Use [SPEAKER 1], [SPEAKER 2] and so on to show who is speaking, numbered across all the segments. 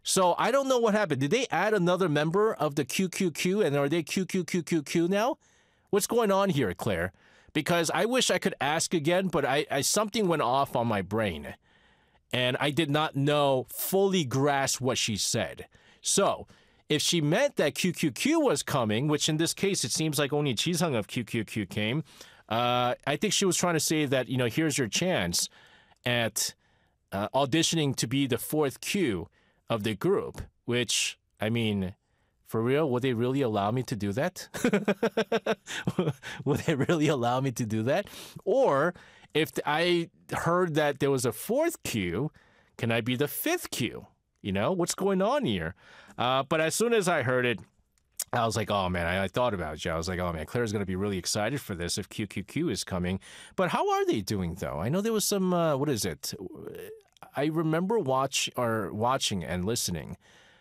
[SPEAKER 1] So I don't know what happened. Did they add another member of the QQQ, and are they QQQQQ now? What's going on here, Claire? Because I wish I could ask again, but I something went off on my brain, and I did not fully grasp what she said. So if she meant that QQQ was coming, which in this case it seems like only Jisung of QQQ came, I think she was trying to say that, here's your chance at auditioning to be the fourth Q of the group, which, I mean, for real, would they really allow me to do that? Would they really allow me to do that? Or if I heard that there was a fourth Q, can I be the fifth Q? What's going on here? But as soon as I heard it, I was like, oh man, I thought about you. I was like, oh man, Claire's going to be really excited for this if QQQ is coming. But how are they doing though? I know there was some, what is it? I remember watching and listening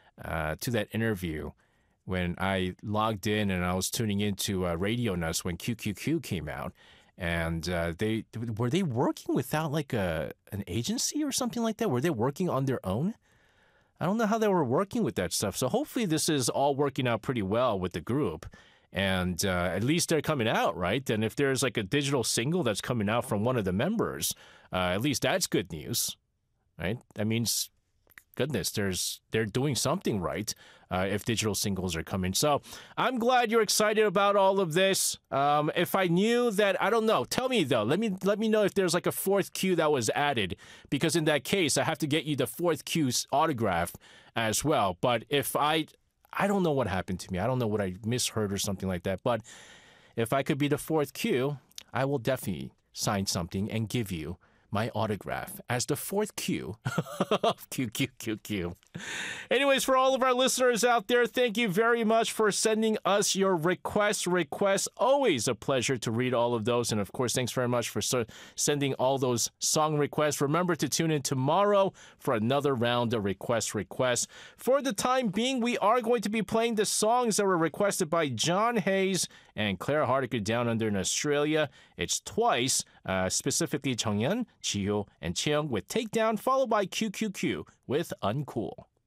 [SPEAKER 1] to that interview when I logged in and I was tuning into Radio Nuts when QQQ came out. And were they working without like an agency or something like that? Were they working on their own? I don't know how they were working with that stuff. So hopefully this is all working out pretty well with the group. And at least they're coming out, right? And if there's like a digital single that's coming out from one of the members, at least that's good news, right? That means, goodness, they're doing something right if digital singles are coming. So I'm glad you're excited about all of this. If I knew that, I don't know. Tell me though. Let me know if there's like a fourth Q that was added, because in that case, I have to get you the fourth Q's autograph as well. But if I don't know what happened to me. I don't know what I misheard or something like that. But if I could be the fourth Q, I will definitely sign something and give you my autograph as the fourth Q of QQQQ. Anyways, for all of our listeners out there, thank you very much for sending us your requests. Always a pleasure to read all of those. And of course, thanks very much for sending all those song requests. Remember to tune in tomorrow for another round of requests. For the time being, we are going to be playing the songs that were requested by John Hayes and Claire Hardiker down under in Australia. It's twice, specifically Jeongyeon, Jihyo, and Cheong with Takedown, followed by QQQ with Uncool.